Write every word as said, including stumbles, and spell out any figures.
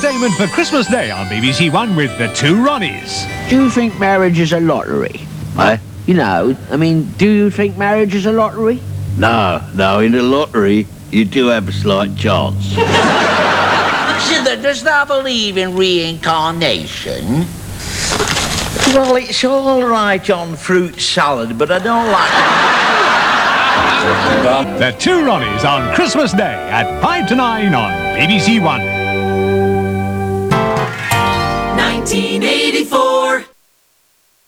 entertainment for Christmas Day on B B C One with the Two Ronnies. Do you think marriage is a lottery? Eh? You know, I mean, do you think marriage is a lottery? No, no, in a lottery, you do have a slight chance. Consider, does thou believe in reincarnation? Well, it's all right on fruit salad, but I don't like it. The Two Ronnies on Christmas Day at five to nine on B B C One. nineteen eighty-four